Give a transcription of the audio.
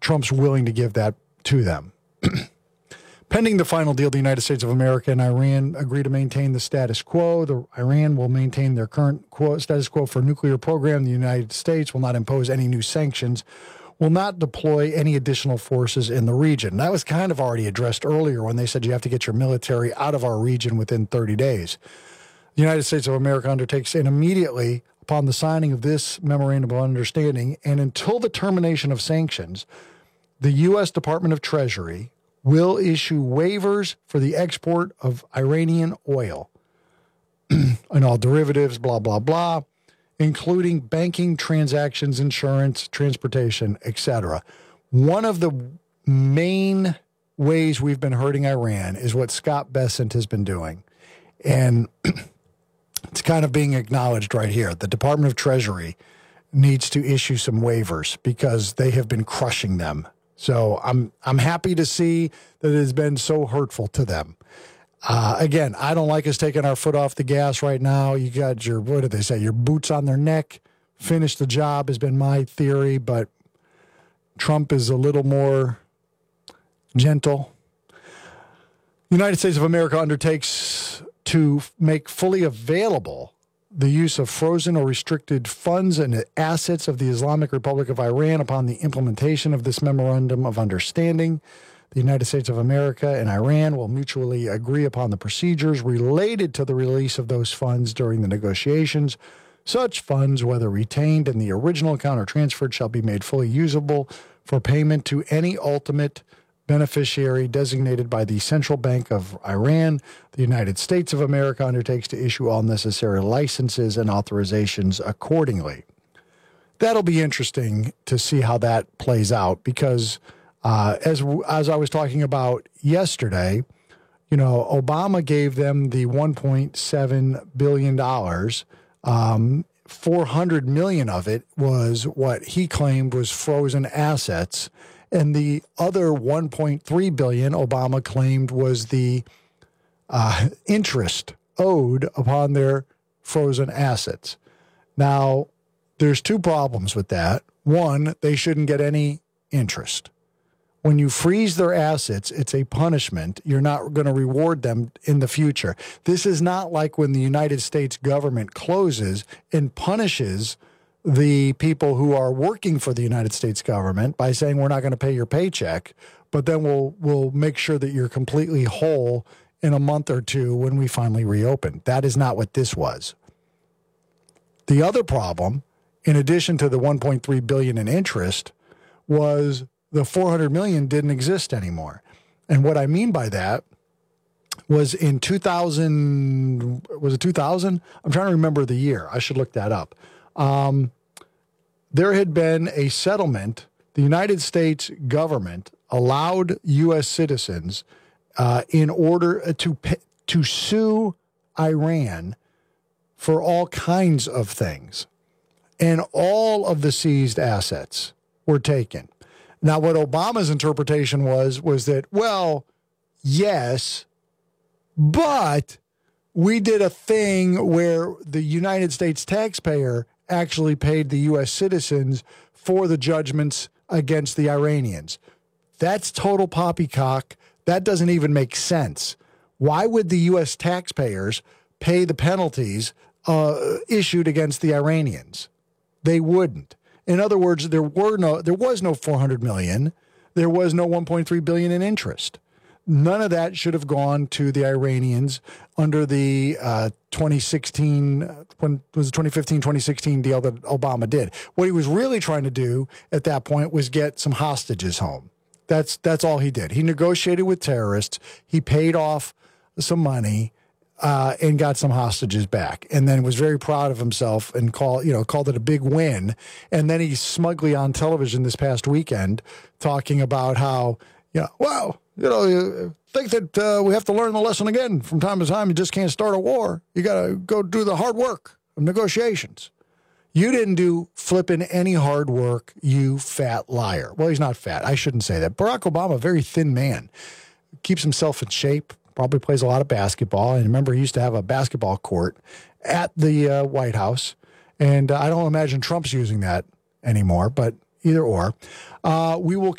Trump's willing to give that to them. Pending the final deal, the United States of America and Iran agree to maintain the status quo. Iran will maintain their current status quo for nuclear program. The United States will not impose any new sanctions, will not deploy any additional forces in the region. That was kind of already addressed earlier when they said you have to get your military out of our region within 30 days. The United States of America undertakes, and immediately upon the signing of this memorandum of understanding and until the termination of sanctions, the U.S. Department of Treasury will issue waivers for the export of Iranian oil and all derivatives, blah, blah, blah, including banking, transactions, insurance, transportation, etc. One of the main ways we've been hurting Iran is what Scott Bessent has been doing. And it's kind of being acknowledged right here. The Department of Treasury needs to issue some waivers because they have been crushing them. So I'm happy to see that it has been so hurtful to them. Again, I don't like us taking our foot off the gas right now. You got your, what did they say, your boots on their neck. Finish the job has been my theory, but Trump is a little more gentle. The United States of America undertakes to make fully available the use of frozen or restricted funds and assets of the Islamic Republic of Iran upon the implementation of this memorandum of understanding. The United States of America and Iran will mutually agree upon the procedures related to the release of those funds during the negotiations. Such funds, whether retained in the original account or transferred, shall be made fully usable for payment to any ultimate beneficiary designated by the Central Bank of Iran. The United States of America undertakes to issue all necessary licenses and authorizations accordingly. That'll be interesting to see how that plays out because as I was talking about yesterday, you know, Obama gave them the $1.7 billion. $400 million of it was what he claimed was frozen assets. And the other $1.3 billion Obama claimed was the interest owed upon their frozen assets. Now, there's two problems with that. One, they shouldn't get any interest. When you freeze their assets, it's a punishment. You're not going to reward them in the future. This is not like when the United States government closes and punishes the people who are working for the United States government by saying we're not going to pay your paycheck, but then we'll make sure that you're completely whole in a month or two when we finally reopen. That is not what this was. The other problem, in addition to the $1.3 billion in interest, was the $400 million didn't exist anymore. And what I mean by that was in 2000, was it 2000? I'm trying to remember the year. I should look that up. There had been a settlement. The United States government allowed U.S. citizens in order to sue Iran for all kinds of things. And all of the seized assets were taken. Now, what Obama's interpretation was that, well, yes, but we did a thing where the United States taxpayer actually paid the U.S. citizens for the judgments against the Iranians. That's total poppycock. That doesn't even make sense. Why would the U.S. taxpayers pay the penalties issued against the Iranians? They wouldn't. In other words, there was no $400 million. There was no $1.3 billion in interest. None of that should have gone to the Iranians under the 2015-2016 deal that Obama did. What he was really trying to do at that point was get some hostages home. That's all he did. He negotiated with terrorists. He paid off some money and got some hostages back, and then was very proud of himself and called it a big win. And then he's smugly on television this past weekend talking about how, you think that we have to learn the lesson again from time to time. You just can't start a war. You got to go do the hard work of negotiations. You didn't do flipping any hard work, you fat liar. Well, he's not fat. I shouldn't say that. Barack Obama, a very thin man, keeps himself in shape, probably plays a lot of basketball. And remember, he used to have a basketball court at the White House. And I don't imagine Trump's using that anymore, but either or. We will